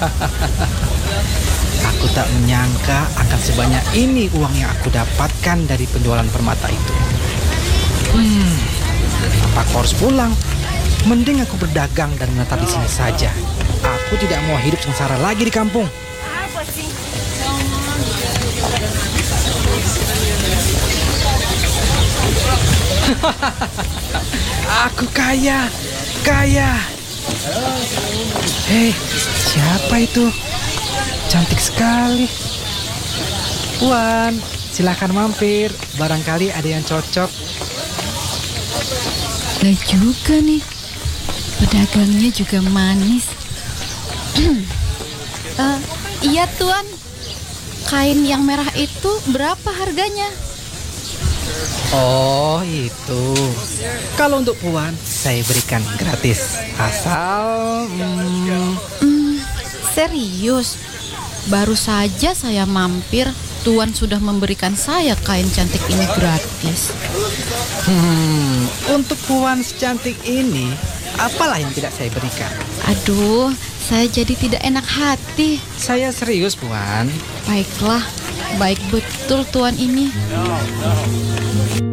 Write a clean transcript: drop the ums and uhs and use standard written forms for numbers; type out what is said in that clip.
Aku tak menyangka akan sebanyak ini uang yang aku dapatkan dari penjualan permata itu. Apa aku harus pulang? Mending aku berdagang dan menetap di sini saja. Aku tidak mau hidup sengsara lagi di kampung. Aku kaya, kaya. Hei, siapa itu? Cantik sekali. Puan, silakan mampir. Barangkali ada yang cocok. Lah juga nih, pedagangnya juga manis. Iya Tuan, kain yang merah itu berapa harganya? Oh, itu. Kalau untuk Puan, saya berikan gratis. Asal... Serius? Baru saja saya mampir, Tuan sudah memberikan saya kain cantik ini gratis. Untuk Puan secantik ini, apalah yang tidak saya berikan? Aduh, saya jadi tidak enak hati. Saya serius, Puan. Baiklah, baik betul Tuan ini.